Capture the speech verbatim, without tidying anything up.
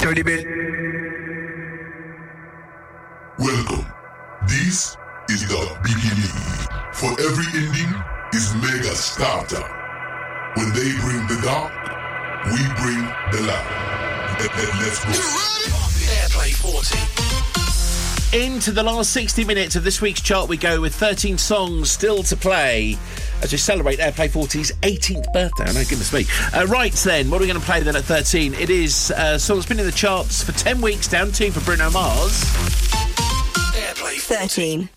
Show the bell. Welcome. This is the beginning. For every ending is mega starter. When they bring the dark, we bring the light. Let, let, let's go. Airplay forty. Into the last sixty minutes of this week's chart we go with thirteen songs still to play as we celebrate Airplay forty's eighteenth birthday. Oh, no, goodness me. Uh, right then, what are we going to play then at thirteen? It is a song that's been in the charts for ten weeks, down two for Bruno Mars. Airplay thirteen.